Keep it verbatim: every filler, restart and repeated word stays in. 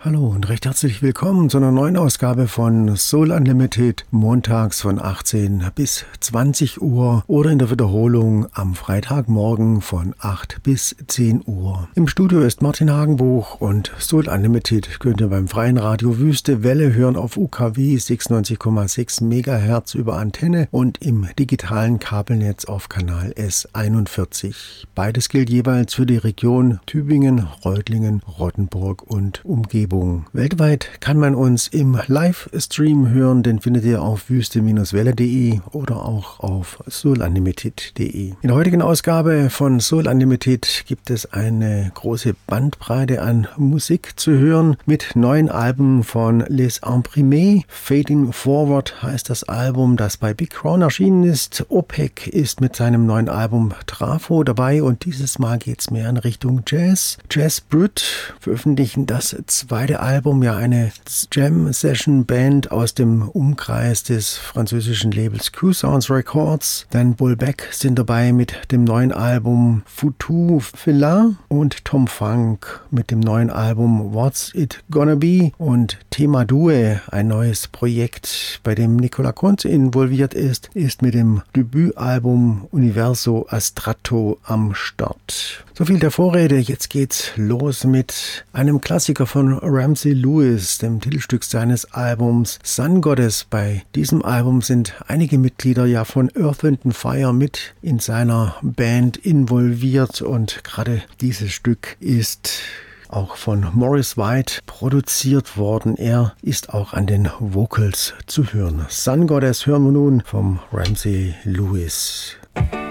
Hallo und recht herzlich willkommen zu einer neuen Ausgabe von Soul Unlimited, montags von achtzehn bis zwanzig Uhr oder in der Wiederholung am Freitagmorgen von acht bis zehn Uhr. Im Studio ist Martin Hagenbuch und Soul Unlimited könnt ihr beim freien Radio Wüste Welle hören auf U K W sechsundneunzig Komma sechs Megahertz über Antenne und im digitalen Kabelnetz auf Kanal S einundvierzig. Beides gilt jeweils für die Region Tübingen, Reutlingen, Rottenburg und Umgebung. Weltweit kann man uns im Livestream hören, den findet ihr auf wüste Bindestrich welle punkt de oder auch auf soul unlimited punkt de. In der heutigen Ausgabe von Soul Unlimited gibt es eine große Bandbreite an Musik zu hören mit neuen Alben von Les Imprimés. Fading Forward heißt das Album, das bei Big Crown erschienen ist. OPEC ist mit seinem neuen Album Trafo dabei und dieses Mal geht es mehr in Richtung Jazz. Jazz Brut veröffentlichen das zweite Album, ja eine Jam-Session-Band aus dem Umkreis des französischen Labels Q-Sounds Records. Dann Bull Beck sind dabei mit dem neuen Album Foutu Fela und Tom Funk mit dem neuen Album What's It Gonna Be und Thema Due, ein neues Projekt, bei dem Nicolas Conte involviert ist, ist mit dem Debütalbum Universo Astratto am Start. So viel der Vorrede, jetzt geht's los mit einem Klassiker von Ramsey Lewis, dem Titelstück seines Albums Sun Goddess. Bei diesem Album sind einige Mitglieder ja von Earth, Wind and Fire mit in seiner Band involviert und gerade dieses Stück ist auch von Maurice White produziert worden. Er ist auch an den Vocals zu hören. Sun Goddess hören wir nun vom Ramsey Lewis.